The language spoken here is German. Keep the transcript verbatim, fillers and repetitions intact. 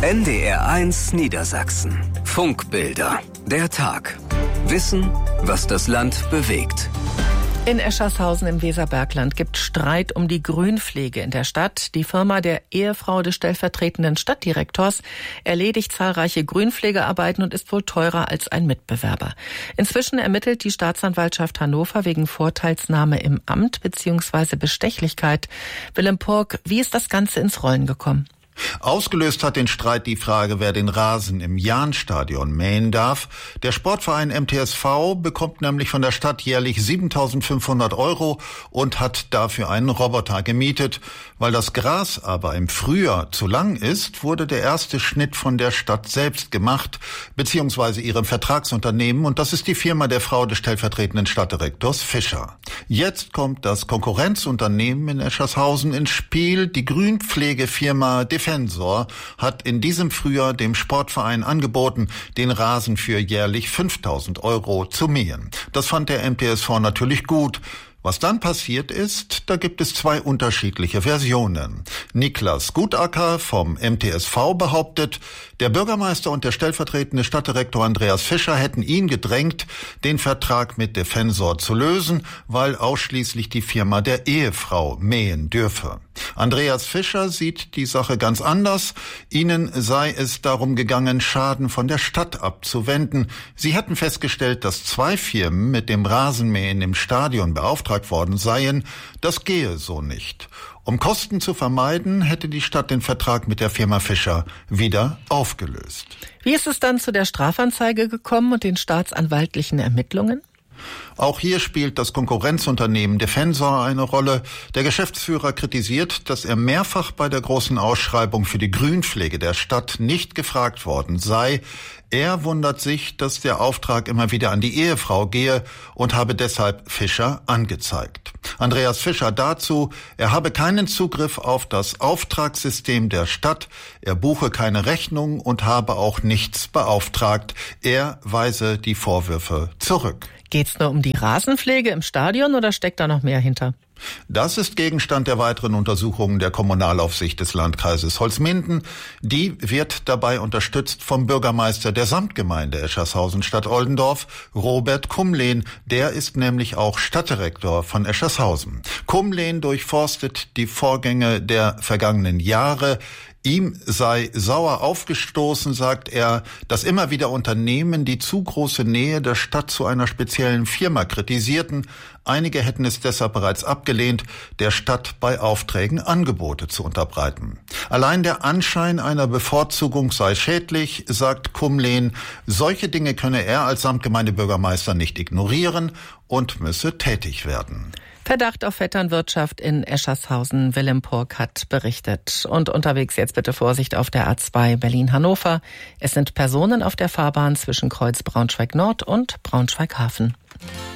N D R eins Niedersachsen. Funkbilder. Der Tag. Wissen, was das Land bewegt. In Eschershausen im Weserbergland gibt Streit um die Grünpflege in der Stadt. Die Firma der Ehefrau des stellvertretenden Stadtdirektors erledigt zahlreiche Grünpflegearbeiten und ist wohl teurer als ein Mitbewerber. Inzwischen ermittelt die Staatsanwaltschaft Hannover wegen Vorteilsnahme im Amt bzw. Bestechlichkeit. Willem Purk, wie ist das Ganze ins Rollen gekommen? Ausgelöst hat den Streit die Frage, wer den Rasen im Jahnstadion mähen darf. Der Sportverein M T S V bekommt nämlich von der Stadt jährlich siebentausendfünfhundert Euro und hat dafür einen Roboter gemietet. Weil das Gras aber im Frühjahr zu lang ist, wurde der erste Schnitt von der Stadt selbst gemacht, beziehungsweise ihrem Vertragsunternehmen, und das ist die Firma der Frau des stellvertretenden Stadtdirektors Fischer. Jetzt kommt das Konkurrenzunternehmen in Eschershausen ins Spiel. Die Grünpflegefirma Defensor hat in diesem Frühjahr dem Sportverein angeboten, den Rasen für jährlich fünftausend Euro zu mähen. Das fand der M T S V natürlich gut. Was dann passiert ist, da gibt es zwei unterschiedliche Versionen. Niklas Gutacker vom M T S V behauptet, der Bürgermeister und der stellvertretende Stadtdirektor Andreas Fischer hätten ihn gedrängt, den Vertrag mit Defensor zu lösen, weil ausschließlich die Firma der Ehefrau mähen dürfe. Andreas Fischer sieht die Sache ganz anders. Ihnen sei es darum gegangen, Schaden von der Stadt abzuwenden. Sie hätten festgestellt, dass zwei Firmen mit dem Rasenmähen im Stadion beauftragt worden seien. Das gehe so nicht. Um Kosten zu vermeiden, hätte die Stadt den Vertrag mit der Firma Fischer wieder aufgelöst. Wie ist es dann zu der Strafanzeige gekommen und den staatsanwaltlichen Ermittlungen? Auch hier spielt das Konkurrenzunternehmen Defensor eine Rolle. Der Geschäftsführer kritisiert, dass er mehrfach bei der großen Ausschreibung für die Grünpflege der Stadt nicht gefragt worden sei. Er wundert sich, dass der Auftrag immer wieder an die Ehefrau gehe und habe deshalb Fischer angezeigt. Andreas Fischer dazu, er habe keinen Zugriff auf das Auftragssystem der Stadt, er buche keine Rechnung und habe auch nichts beauftragt. Er weise die Vorwürfe zurück. Geht's nur um die Rasenpflege im Stadion oder steckt da noch mehr hinter? Das ist Gegenstand der weiteren Untersuchungen der Kommunalaufsicht des Landkreises Holzminden. Die wird dabei unterstützt vom Bürgermeister der Samtgemeinde Eschershausen-Stadt-Oldendorf, Robert Kumlehn. Der ist nämlich auch Stadtdirektor von Eschershausen. Kumlehn durchforstet die Vorgänge der vergangenen Jahre. Ihm sei sauer aufgestoßen, sagt er, dass immer wieder Unternehmen die zu große Nähe der Stadt zu einer speziellen Firma kritisierten. Einige hätten es deshalb bereits abgelehnt, der Stadt bei Aufträgen Angebote zu unterbreiten. Allein der Anschein einer Bevorzugung sei schädlich, sagt Kumlehn. Solche Dinge könne er als Samtgemeindebürgermeister nicht ignorieren und müsse tätig werden. Verdacht auf Vetternwirtschaft in Eschershausen. Willem Purk hat berichtet. Und unterwegs jetzt bitte Vorsicht auf der A zwei Berlin-Hannover. Es sind Personen auf der Fahrbahn zwischen Kreuz Braunschweig-Nord und Braunschweig-Hafen.